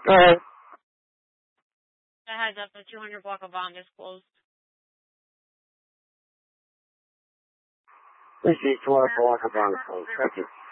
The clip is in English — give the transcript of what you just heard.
Go ahead. The heads up, the 200 block of Bond is closed. We see 200 block of Bond is closed. Thank you.